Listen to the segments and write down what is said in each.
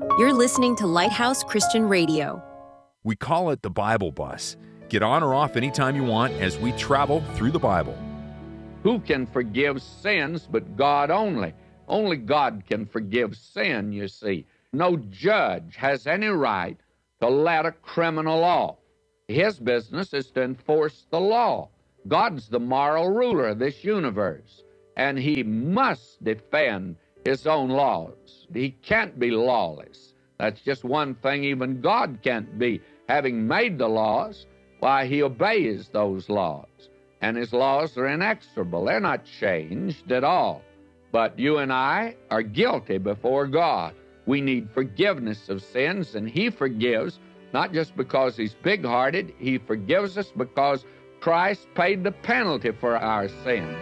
You're listening to Lighthouse Christian Radio. We call it the Bible Bus. Get on or off anytime you want as we travel through the Bible. Who can forgive sins but God only? Only God can forgive sin, you see. No judge has any right to let a criminal off. His business is to enforce the law. God's the moral ruler of this universe, and he must defend his own laws. He can't be lawless. That's just one thing even God can't be. Having made the laws, why, he obeys those laws. And his laws are inexorable. They're not changed at all. But you and I are guilty before God. We need forgiveness of sins, and he forgives, not just because he's big-hearted. He forgives us because Christ paid the penalty for our sins.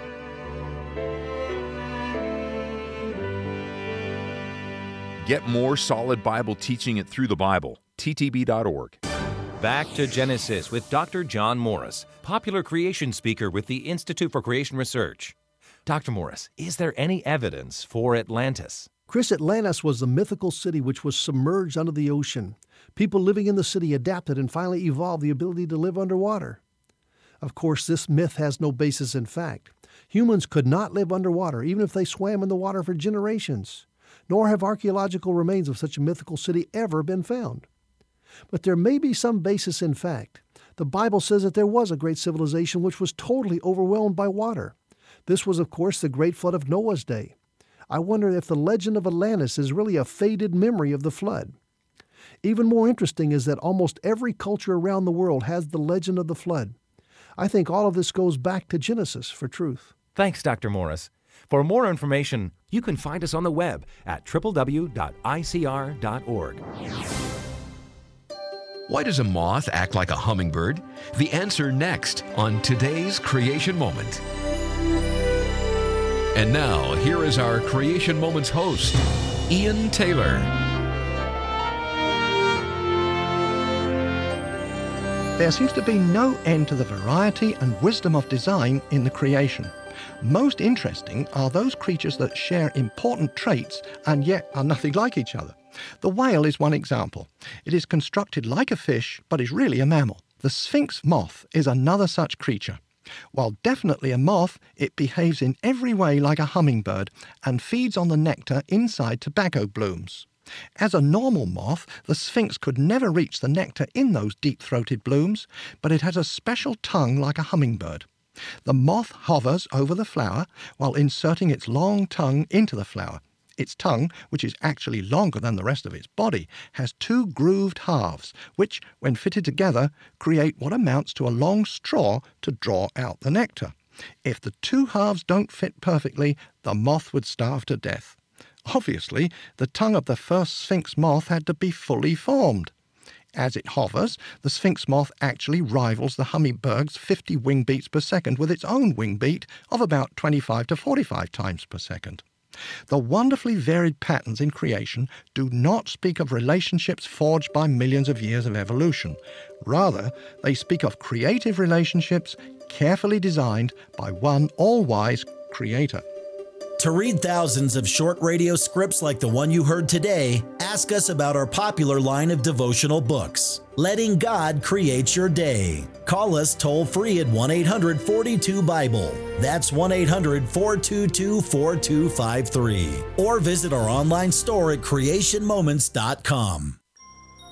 Get more solid Bible teaching it through the Bible. ttb.org. Back to Genesis with Dr. John Morris, popular creation speaker with the Institute for Creation Research. Dr. Morris, is there any evidence for Atlantis? Chris, Atlantis was the mythical city which was submerged under the ocean. People living in the city adapted and finally evolved the ability to live underwater. Of course, this myth has no basis in fact. Humans could not live underwater, even if they swam in the water for generations. Nor have archaeological remains of such a mythical city ever been found. But there may be some basis in fact. The Bible says that there was a great civilization which was totally overwhelmed by water. This was, of course, the great flood of Noah's day. I wonder if the legend of Atlantis is really a faded memory of the flood. Even more interesting is that almost every culture around the world has the legend of the flood. I think all of this goes back to Genesis for truth. Thanks, Dr. Morris. For more information, you can find us on the web at www.icr.org. Why does a moth act like a hummingbird? The answer next on today's Creation Moment. And now, here is our Creation Moments host, Ian Taylor. There seems to be no end to the variety and wisdom of design in the creation. Most interesting are those creatures that share important traits and yet are nothing like each other. The whale is one example. It is constructed like a fish, but is really a mammal. The Sphinx moth is another such creature. While definitely a moth, it behaves in every way like a hummingbird and feeds on the nectar inside tobacco blooms. As a normal moth, the Sphinx could never reach the nectar in those deep-throated blooms, but it has a special tongue like a hummingbird. The moth hovers over the flower while inserting its long tongue into the flower. Its tongue, which is actually longer than the rest of its body, has two grooved halves, which, when fitted together, create what amounts to a long straw to draw out the nectar. If the two halves don't fit perfectly, the moth would starve to death. Obviously, the tongue of the first Sphinx moth had to be fully formed. As it hovers, the Sphinx moth actually rivals the hummingbird's 50 wing beats per second with its own wing beat of about 25 to 45 times per second. The wonderfully varied patterns in creation do not speak of relationships forged by millions of years of evolution. Rather, they speak of creative relationships carefully designed by one all-wise creator. To read thousands of short radio scripts like the one you heard today, ask us about our popular line of devotional books, Letting God Create Your Day. Call us toll-free at 1-800-42-BIBLE. That's 1-800-422-4253. Or visit our online store at creationmoments.com.